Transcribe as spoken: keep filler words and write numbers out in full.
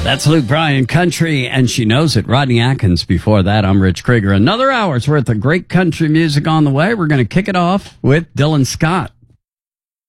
That's Luke Bryan, Country, and She Knows It. Rodney Atkins before that. I'm Rich Krieger. Another hour's worth of great country music on the way. We're going to kick it off with Dylan Scott.